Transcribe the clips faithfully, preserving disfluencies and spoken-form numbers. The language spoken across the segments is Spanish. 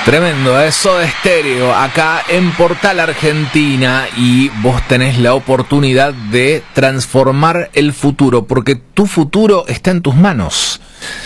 Tremendo, eso de Estéreo, acá en Portal Argentina, y vos tenés la oportunidad de transformar el futuro, porque tu futuro está en tus manos.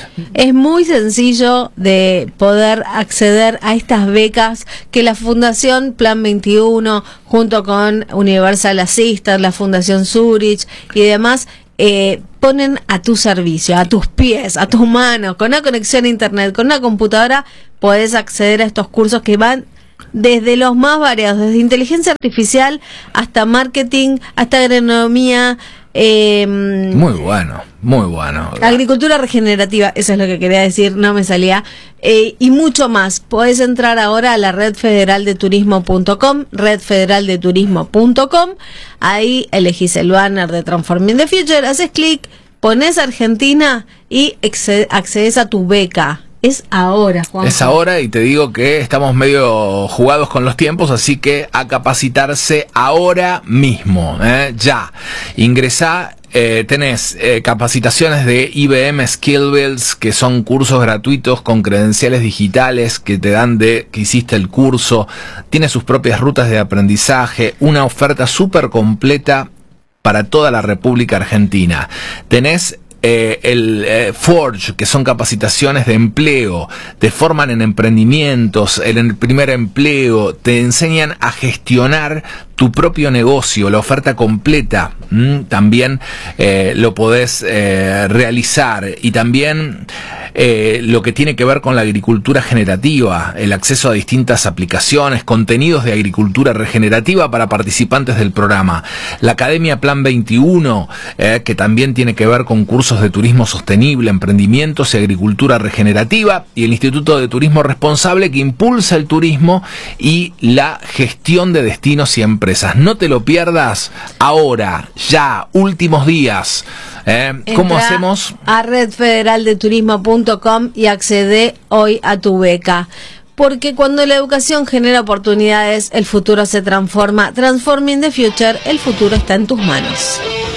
Es muy sencillo de poder acceder a estas becas que la Fundación Plan veintiuno, junto con Universal Assistance, la Fundación Zurich y demás, eh, ponen a tu servicio, a tus pies, a tus manos, con una conexión a internet, con una computadora, podés acceder a estos cursos que van desde los más variados, desde inteligencia artificial hasta marketing, hasta agronomía. Eh, muy bueno, muy bueno. Agricultura regenerativa, eso es lo que quería decir, no me salía. Eh, y mucho más. Podés entrar ahora a la red federal de turismo punto com, red federal de turismo punto com. Ahí elegís el banner de Transforming the Future, haces clic, pones Argentina y accedes a tu beca. Es ahora, Juan. Es ahora, y te digo que estamos medio jugados con los tiempos, así que a capacitarse ahora mismo, ¿eh? Ya. Ingresá, eh, tenés eh, capacitaciones de I B M Skillbuilds, que son cursos gratuitos con credenciales digitales que te dan de que hiciste el curso. Tiene sus propias rutas de aprendizaje, una oferta súper completa para toda la República Argentina. Tenés Eh, el eh, Forge, que son capacitaciones de empleo, te forman en emprendimientos, en el primer empleo, te enseñan a gestionar tu propio negocio, la oferta completa, ¿m? También eh, lo podés eh, realizar, y también eh, lo que tiene que ver con la agricultura generativa, el acceso a distintas aplicaciones, contenidos de agricultura regenerativa para participantes del programa, la Academia Plan veintiuno, eh, que también tiene que ver con cursos de turismo sostenible, emprendimientos y agricultura regenerativa, y el Instituto de Turismo Responsable, que impulsa el turismo y la gestión de destinos y empresas. No te lo pierdas ahora, ya, últimos días. ¿eh? ¿Cómo hacemos? A red federal de turismo punto com y accede hoy a tu beca. Porque cuando la educación genera oportunidades, el futuro se transforma. Transforming the Future, el futuro está en tus manos.